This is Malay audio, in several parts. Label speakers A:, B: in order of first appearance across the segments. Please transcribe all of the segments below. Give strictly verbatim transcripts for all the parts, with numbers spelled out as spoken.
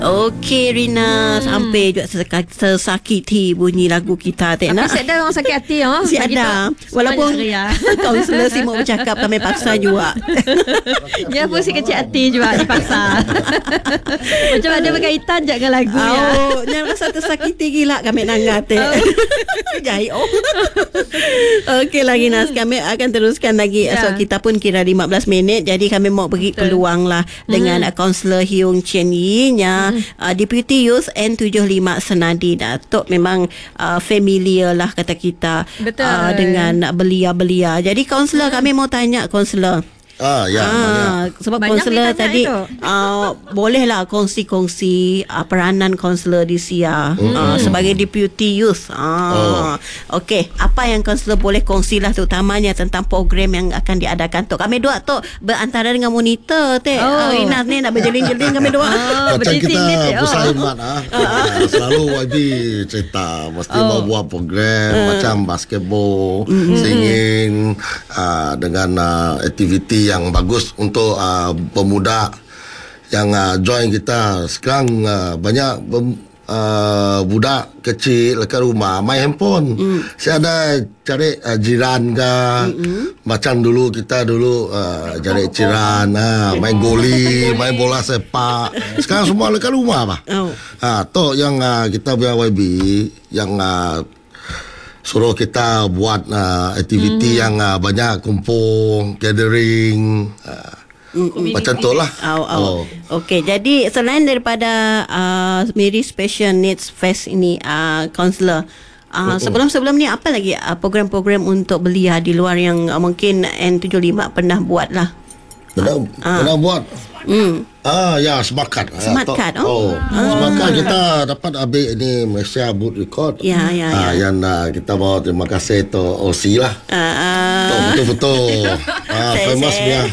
A: Okey Rina, hmm. sampai juga sesakiti bunyi lagu kita tak nak.
B: Tapi saya ada orang sakit hati oh.
A: Si ada. Walaupun kaunselor si mau bercakap kami paksa juga.
B: Dia pun si kecil hati juga dipaksa. Macam ada berkaitan je dengan lagu ya.
A: Oh, yang rasa tersakiti gila kami nangat eh. Jai oh. Okey lagi Nas, kami akan teruskan lagi. Ya. So kita pun kira lima belas minit. Jadi kami mau bagi Betul. peluang lah dengan hmm. kaunselor Hyung Chen Yi nya hmm. uh, Deputy Youth N tujuh puluh lima Senadi. Datuk memang uh, familiar lah kata kita uh, dengan belia-belia. Jadi kaunselor hmm. kami mau tanya kaunselor.
C: Ah ya.
A: Ah, sebab kaunselor tadi uh, bolehlah kongsi-kongsi uh, peranan kaunselor di S I A hmm. uh, sebagai deputy youth. Ah, oh. Okey, apa yang kaunselor boleh kongsilah terutamanya tentang program yang akan diadakan tu. Kami dua tu berantara dengan monitor teh. Oh, uh, Inas ni nak berjeling-jeling kami dua.
C: Oh, macam kita pusat khidmat ah. Uh, selalu Y B cerita mesti oh. mau buat program uh. macam basketball, mm-hmm. singing uh, dengan uh, aktiviti yang bagus untuk uh, pemuda yang uh, join kita. Sekarang uh, banyak bem, uh, budak kecil dekat rumah main handphone. Mm. Saya ada cari uh, jiran ke. Mm-hmm. Macam dulu kita dulu uh, cari jiran, uh, main goli, main bola sepak. Sekarang semua dekat rumah bah. Oh. Uh, tu yang uh, kita punya Y B yang uh, suruh kita buat uh, aktiviti mm. yang uh, banyak kumpul, gathering, uh, mm. macam tu lah.
A: Oh, oh. oh. Okey, jadi selain daripada uh, Miri Special Needs Fest ini, uh, kaunselor, uh, sebelum-sebelum ni apa lagi uh, program-program untuk belia di luar yang uh, mungkin N tujuh puluh lima pernah buat lah?
C: Pernah, uh. pernah buat. Hmm. Ah ya, smart card.
A: Smart card. Oh.
C: oh. Ah. Smart card kita dapat ambil ini Malaysia Boot Record.
A: Ya, ya,
C: ah,
A: ya.
C: Yang uh, kita mau terima kasih tu O C lah.
A: Ah.
C: Betul-betul. ah, famous dia.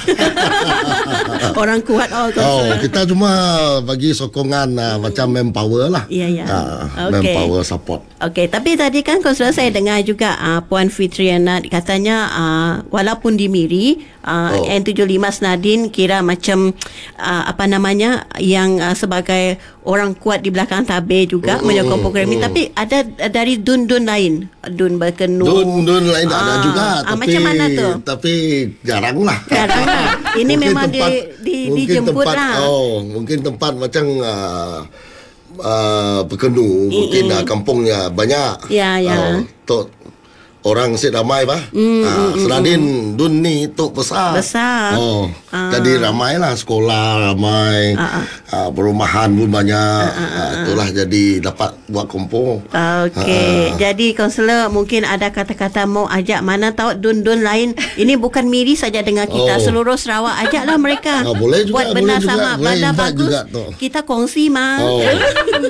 A: Orang kuat oh.
C: Oh, kita cuma bagi sokongan uh, macam manpower lah.
A: Ya, ya.
C: Ah,
A: okay.
C: Manpower support.
A: Okey, tapi tadi kan kaunselor saya dengar juga uh, Puan Fitriana katanya uh, walaupun di Miri uh, oh. N tujuh puluh lima Senadin kira macam uh, apa namanya yang uh, sebagai orang kuat di belakang tabir juga uh, menyokong program ini uh, tapi ada uh, dari dun-dun lain, dun berkenu.
C: Dun-dun lain uh, ada juga
A: uh,
C: tapi
A: macam mana tu?
C: Tapi jarang lah.
A: Jarang lah. Ini memang tempat, di, di dijemput
C: tempat,
A: lah.
C: Oh, mungkin tempat macam uh, uh, berkenu, mungkin uh, kampungnya banyak.
A: Ya, ya.
C: Uh, tu, orang si ramai bah. Mm, ha, mm, Senadin mm. dun ni tu besar.
A: Besar.
C: Oh.
A: Ah.
C: Jadi ramailah sekolah ramai. Ah, ah. Uh, perumahan pun banyak. Ah, ah, ah. Itulah jadi dapat buat kumpul.
A: Okey. Ah. Jadi kaunselor mungkin ada kata-kata mau ajak mana tahu dun-dun lain. Ini bukan Miri saja dengan kita, oh. seluruh Sarawak ajaklah mereka.
C: Ah, boleh juga,
A: buat benar
C: boleh
A: sama benda bagus. Kita kongsi mah.
C: Oh. ya.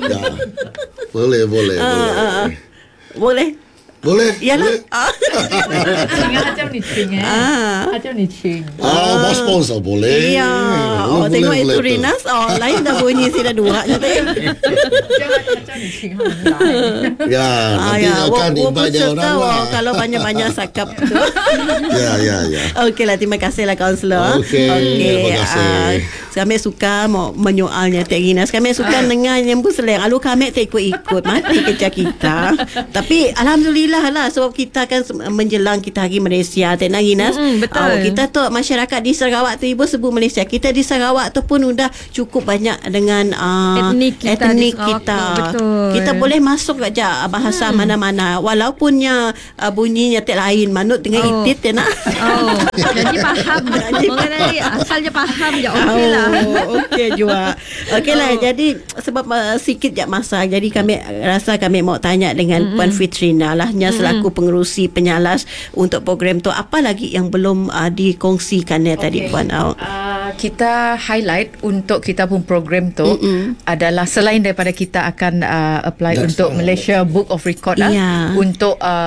C: Boleh, boleh,
A: ah,
C: boleh.
A: Ah, ah. Boleh.
C: Boleh.
A: Yalah.
D: Macam ni cing eh. Macam ni cing.
C: Oh, bos sponsor boleh.
A: Ya. Oh, boleh, tengok boleh, itu boleh Rinas. Oh, lain dah bunyi si dah dua je tadi.
D: Macam ni cing.
C: Ya, nanti
A: ya.
C: akan invite orang lah.
A: Kalau banyak-banyak sakap tu.
C: Ya, ya, ya.
A: Okeylah, terima kasihlah kaunselor.
C: Okey, terima kasih.
A: Kami suka mau menyoalnya Tek Rinas. Kami suka dengar nyambut seleng. Alu kami tak ikut-ikut. Mati kerja kita. Tapi alhamdulillah lah sebab kita kan menjelang kita hari Malaysia Tek Rinas.
B: Mm, betul.
A: Oh, kita tu masyarakat di Sarawak tu ibu sebut Malaysia. Kita di Sarawak tu pun sudah cukup banyak dengan uh,
B: etnik kita.
A: Etnik kita.
B: Betul.
A: Kita boleh masuk saja bahasa hmm. mana-mana. Walaupunnya uh, bunyinya tak lain. Manut dengan oh. itit ya nak.
B: Oh. Jadi faham. Mengenai asalnya faham je. Okey lah.
A: Oh, okey juga. Okeylah. Oh. Jadi sebab uh, sikit je masa. Jadi kami rasa kami mau tanya dengan mm-hmm. Puan Fitrina lah. Nya selaku mm-hmm. pengerusi penyalas untuk program tu. Apa lagi yang belum uh, dikongsikan ya okay. tadi Puan? Oh.
D: Uh, kita highlight untuk kita pun program tu mm-hmm. adalah selain daripada kita akan uh, apply That's untuk Malaysia Book of Record yeah. lah, untuk uh,